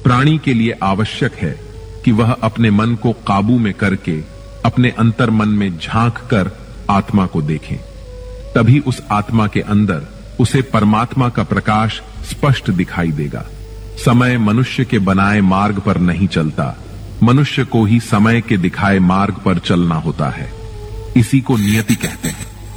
प्राणी के लिए आवश्यक है कि वह अपने मन को काबू में करके अपने अंतर मन में झांक कर आत्मा को देखें। तभी उस आत्मा के अंदर उसे परमात्मा का प्रकाश स्पष्ट दिखाई देगा। समय मनुष्य के बनाए मार्ग पर नहीं चलता, मनुष्य को ही समय के दिखाए मार्ग पर चलना होता है। इसी को नियति कहते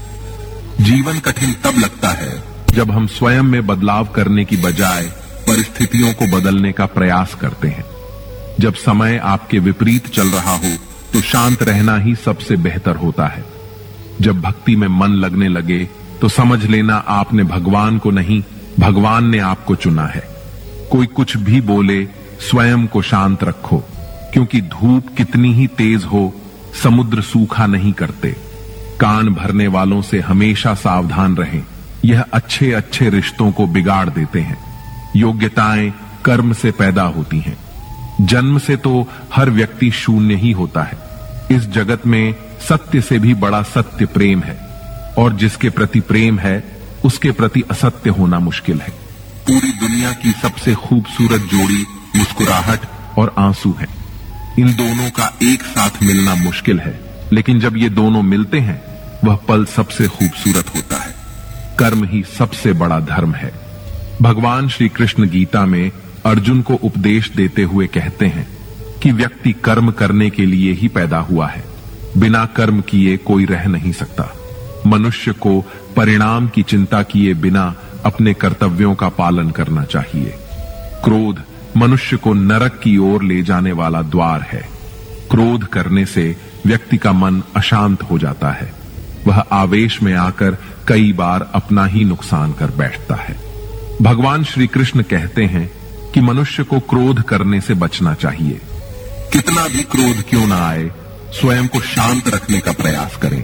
हैं। जीवन कठिन तब लगता है जब हम स्वयं में बदलाव करने की बजाय परिस्थितियों को बदलने का प्रयास करते हैं। जब समय आपके विपरीत चल रहा हो तो शांत रहना ही सबसे बेहतर होता है। जब भक्ति में मन लगने लगे तो समझ लेना आपने भगवान को नहीं, भगवान ने आपको चुना है। कोई कुछ भी बोले, स्वयं को शांत रखो, क्योंकि धूप कितनी ही तेज हो, समुद्र सूखा नहीं करते। कान भरने वालों से हमेशा सावधान रहें, यह अच्छे अच्छे रिश्तों को बिगाड़ देते हैं। योग्यताएं कर्म से पैदा होती हैं। जन्म से तो हर व्यक्ति शून्य ही होता है। इस जगत में सत्य से भी बड़ा सत्य प्रेम है, और जिसके प्रति प्रेम है उसके प्रति असत्य होना मुश्किल है। पूरी दुनिया की सबसे खूबसूरत जोड़ी मुस्कुराहट और आंसू है। इन दोनों का एक साथ मिलना मुश्किल है, लेकिन जब ये दोनों मिलते हैं वह पल सबसे खूबसूरत होता है। कर्म ही सबसे बड़ा धर्म है। भगवान श्री कृष्ण गीता में अर्जुन को उपदेश देते हुए कहते हैं कि व्यक्ति कर्म करने के लिए ही पैदा हुआ है। बिना कर्म किए कोई रह नहीं सकता। मनुष्य को परिणाम की चिंता किए बिना अपने कर्तव्यों का पालन करना चाहिए। क्रोध मनुष्य को नरक की ओर ले जाने वाला द्वार है। क्रोध करने से व्यक्ति का मन अशांत हो जाता है। वह आवेश में आकर कई बार अपना ही नुकसान कर बैठता है। भगवान श्री कृष्ण कहते हैं कि मनुष्य को क्रोध करने से बचना चाहिए। कितना भी क्रोध क्यों ना आए, स्वयं को शांत रखने का प्रयास करें।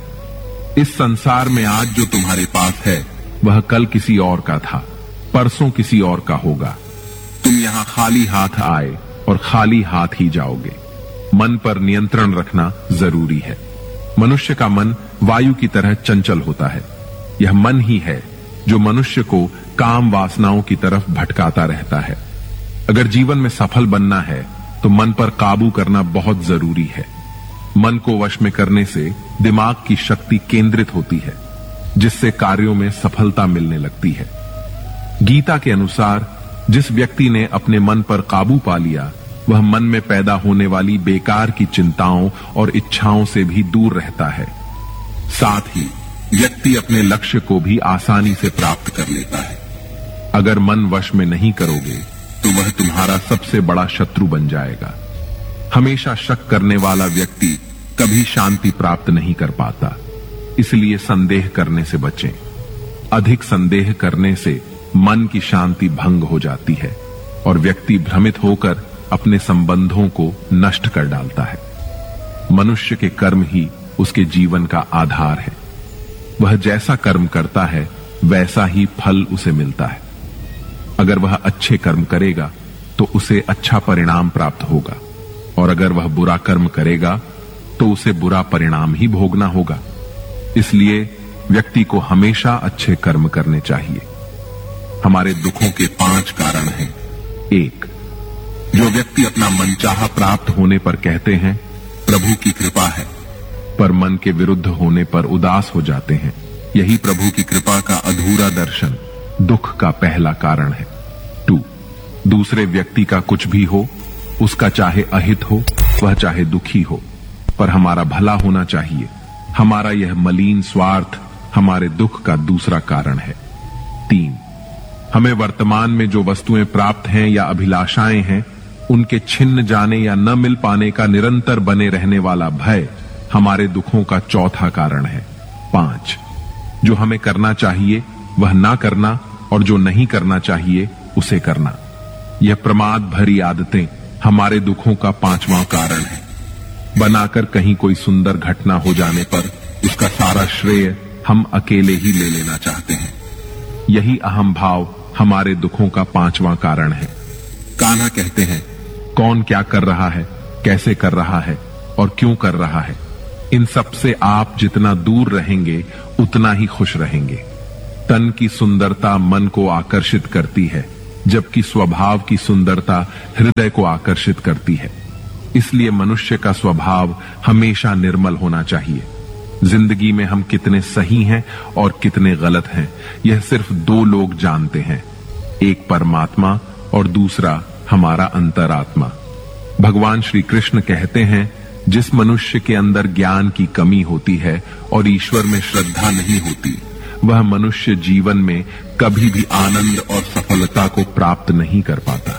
इस संसार में आज जो तुम्हारे पास है वह कल किसी और का था, परसों किसी और का होगा। तुम यहाँ खाली हाथ आए और खाली हाथ ही जाओगे। मन पर नियंत्रण रखना जरूरी है। मनुष्य का मन वायु की तरह चंचल होता है। यह मन ही है जो मनुष्य को काम वासनाओं की तरफ भटकाता रहता है। अगर जीवन में सफल बनना है तो मन पर काबू करना बहुत जरूरी है। मन को वश में करने से दिमाग की शक्ति केंद्रित होती है, जिससे कार्यों में सफलता मिलने लगती है। गीता के अनुसार जिस व्यक्ति ने अपने मन पर काबू पा लिया वह मन में पैदा होने वाली बेकार की चिंताओं और इच्छाओं से भी दूर रहता है। साथ ही व्यक्ति अपने लक्ष्य को भी आसानी से प्राप्त कर लेता है। अगर मन वश में नहीं करोगे तो वह तुम्हारा सबसे बड़ा शत्रु बन जाएगा। हमेशा शक करने वाला व्यक्ति कभी शांति प्राप्त नहीं कर पाता। इसलिए संदेह करने से बचें। अधिक संदेह करने से मन की शांति भंग हो जाती है और व्यक्ति भ्रमित होकर अपने संबंधों को नष्ट कर डालता है। मनुष्य के कर्म ही उसके जीवन का आधार है। वह जैसा कर्म करता है वैसा ही फल उसे मिलता है। अगर वह अच्छे कर्म करेगा तो उसे अच्छा परिणाम प्राप्त होगा, और अगर वह बुरा कर्म करेगा तो उसे बुरा परिणाम ही भोगना होगा। इसलिए व्यक्ति को हमेशा अच्छे कर्म करने चाहिए। हमारे दुखों के 5 कारण हैं। 1, जो व्यक्ति अपना मनचाहा प्राप्त होने पर कहते हैं प्रभु की कृपा है, पर मन के विरुद्ध होने पर उदास हो जाते हैं। यही प्रभु की कृपा का अधूरा दर्शन दुख का पहला कारण है। 2, दूसरे व्यक्ति का कुछ भी हो, उसका चाहे अहित हो वह चाहे दुखी हो, पर हमारा भला होना चाहिए। हमारा यह मलिन स्वार्थ हमारे दुख का दूसरा कारण है। 3, हमें वर्तमान में जो वस्तुएं प्राप्त हैं या अभिलाषाएं हैं उनके छिन्न जाने या न मिल पाने का निरंतर बने रहने वाला भय हमारे दुखों का चौथा कारण है। 5, जो हमें करना चाहिए वह ना करना और जो नहीं करना चाहिए उसे करना। यह प्रमाद भरी आदतें हमारे दुखों का 5वां कारण है। बनाकर कहीं कोई सुंदर घटना हो जाने पर उसका सारा श्रेय हम अकेले ही ले लेना चाहते हैं। यही अहम भाव हमारे दुखों का 5वां कारण है। कान्हा कहते हैं कौन क्या कर रहा है, कैसे कर रहा है और क्यों कर रहा है, इन सब से आप जितना दूर रहेंगे उतना ही खुश रहेंगे। तन की सुंदरता मन को आकर्षित करती है, जबकि स्वभाव की सुंदरता हृदय को आकर्षित करती है। इसलिए मनुष्य का स्वभाव हमेशा निर्मल होना चाहिए। जिंदगी में हम कितने सही हैं और कितने गलत हैं, यह सिर्फ दो लोग जानते हैं, एक परमात्मा और दूसरा हमारा अंतरात्मा। भगवान श्री कृष्ण कहते हैं, जिस मनुष्य के अंदर ज्ञान की कमी होती है और ईश्वर में श्रद्धा नहीं होती, वह मनुष्य जीवन में कभी भी आनंद और सफलता को प्राप्त नहीं कर पाता।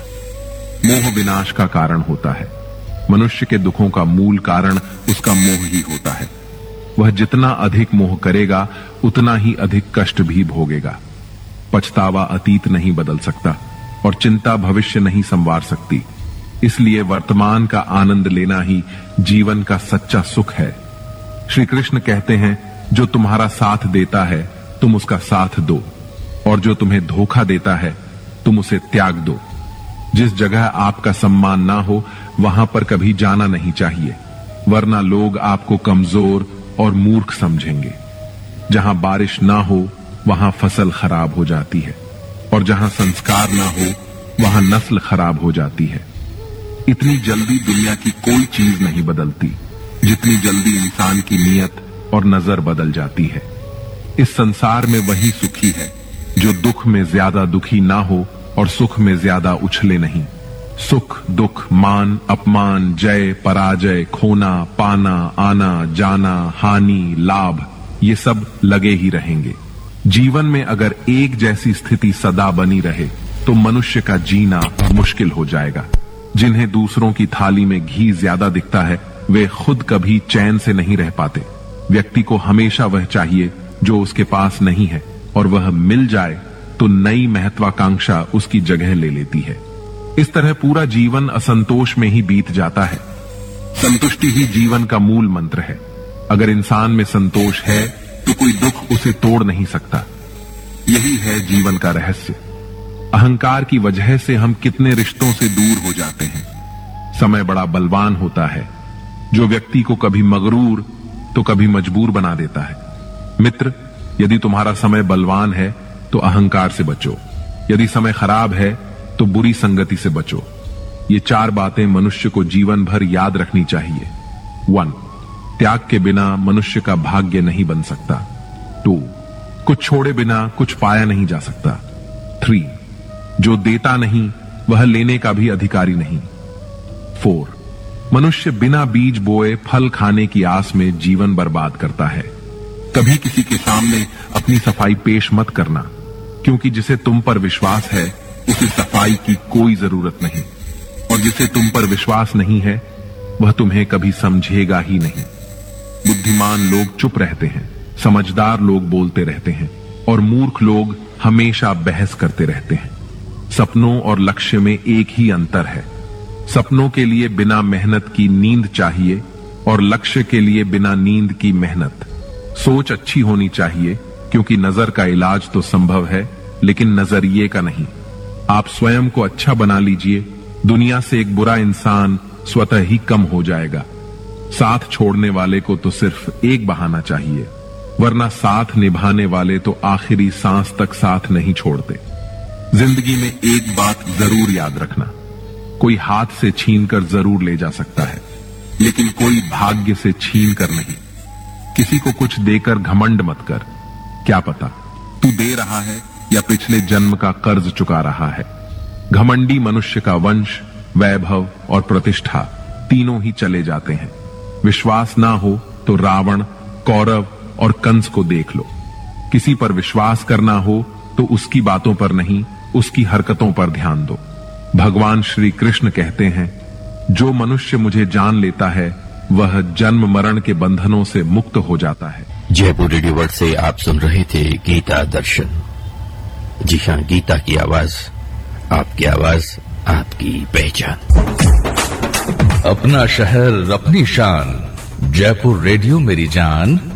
मोह विनाश का कारण होता है। मनुष्य के दुखों का मूल कारण उसका मोह ही होता है। वह जितना अधिक मोह करेगा उतना ही अधिक कष्ट भी भोगेगा। पछतावा अतीत नहीं बदल सकता और चिंता भविष्य नहीं संवार सकती। इसलिए वर्तमान का आनंद लेना ही जीवन का सच्चा सुख है। श्री कृष्ण कहते हैं, जो तुम्हारा साथ देता है तुम उसका साथ दो, और जो तुम्हें धोखा देता है तुम उसे त्याग दो। जिस जगह आपका सम्मान ना हो वहां पर कभी जाना नहीं चाहिए, वरना लोग आपको कमजोर और मूर्ख समझेंगे। जहां बारिश ना हो वहां फसल खराब हो जाती है, और जहां संस्कार ना हो वहां नस्ल खराब हो जाती है। इतनी जल्दी दुनिया की कोई चीज नहीं बदलती जितनी जल्दी इंसान की नीयत और नजर बदल जाती है। इस संसार में वही सुखी है जो दुख में ज्यादा दुखी ना हो और सुख में ज्यादा उछले नहीं। सुख दुख, मान अपमान, जय पराजय, खोना पाना, आना जाना, हानि लाभ, ये सब लगे ही रहेंगे। जीवन में अगर एक जैसी स्थिति सदा बनी रहे तो मनुष्य का जीना मुश्किल हो जाएगा। जिन्हें दूसरों की थाली में घी ज्यादा दिखता है वे खुद कभी चैन से नहीं रह पाते। व्यक्ति को हमेशा वह चाहिए जो उसके पास नहीं है, और वह मिल जाए तो नई महत्वाकांक्षा उसकी जगह ले लेती है। इस तरह पूरा जीवन असंतोष में ही बीत जाता है। संतुष्टि ही जीवन का मूल मंत्र है। अगर इंसान में संतोष है तो कोई दुख उसे तोड़ नहीं सकता। यही है जीवन का रहस्य। अहंकार की वजह से हम कितने रिश्तों से दूर हो जाते हैं। समय बड़ा बलवान होता है जो व्यक्ति को कभी मगरूर तो कभी मजबूर बना देता है। मित्र, यदि तुम्हारा समय बलवान है तो अहंकार से बचो, यदि समय खराब है तो बुरी संगति से बचो। ये चार बातें मनुष्य को जीवन भर याद रखनी चाहिए। 1. त्याग के बिना मनुष्य का भाग्य नहीं बन सकता। 2. कुछ छोड़े बिना कुछ पाया नहीं जा सकता। 3. जो देता नहीं वह लेने का भी अधिकारी नहीं। 4. मनुष्य बिना बीज बोए फल खाने की आस में जीवन बर्बाद करता है। कभी किसी के सामने अपनी सफाई पेश मत करना, क्योंकि जिसे तुम पर विश्वास है उसे सफाई की कोई जरूरत नहीं, और जिसे तुम पर विश्वास नहीं है वह तुम्हें कभी समझेगा ही नहीं। बुद्धिमान लोग चुप रहते हैं, समझदार लोग बोलते रहते हैं, और मूर्ख लोग हमेशा बहस करते रहते हैं। सपनों और लक्ष्य में एक ही अंतर है। सपनों के लिए बिना मेहनत की नींद चाहिए और लक्ष्य के लिए बिना नींद की मेहनत। सोच अच्छी होनी चाहिए, क्योंकि नजर का इलाज तो संभव है लेकिन नजरिए का नहीं। आप स्वयं को अच्छा बना लीजिए, दुनिया से एक बुरा इंसान स्वतः ही कम हो जाएगा। साथ छोड़ने वाले को तो सिर्फ एक बहाना चाहिए, वरना साथ निभाने वाले तो आखिरी सांस तक साथ नहीं छोड़ते। जिंदगी में एक बात जरूर याद रखना, कोई हाथ से छीन कर जरूर ले जा सकता है, लेकिन कोई भाग्य से छीन कर नहीं। किसी को कुछ देकर घमंड मत कर, क्या पता तू दे रहा है या पिछले जन्म का कर्ज चुका रहा है। घमंडी मनुष्य का वंश, वैभव और प्रतिष्ठा तीनों ही चले जाते हैं। विश्वास ना हो तो रावण, कौरव और कंस को देख लो। किसी पर विश्वास करना हो तो उसकी बातों पर नहीं, उसकी हरकतों पर ध्यान दो। भगवान श्री कृष्ण कहते हैं, जो मनुष्य मुझे जान लेता है वह जन्म मरण के बंधनों से मुक्त हो जाता है। जयपुर रेडियो वर्ल्ड से आप सुन रहे थे गीता दर्शन। जी हाँ, गीता की आवाज, आपकी आवाज, आपकी पहचान। अपना शहर, अपनी शान। जयपुर रेडियो मेरी जान।